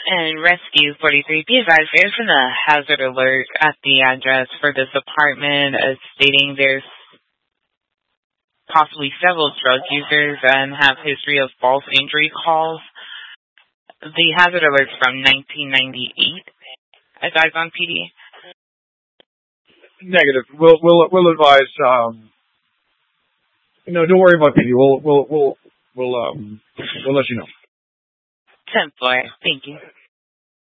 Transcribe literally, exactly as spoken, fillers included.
And Rescue forty-three, be advised there's been a hazard alert at the address for this apartment uh, stating there's possibly several drug users and have history of false injury calls. The hazard alert's from nineteen ninety-eight. Advise on P D? Negative. We'll we'll we'll advise. Um, no, don't worry about P D. We'll we'll we'll we'll um we'll let you know. ten four. Thank you.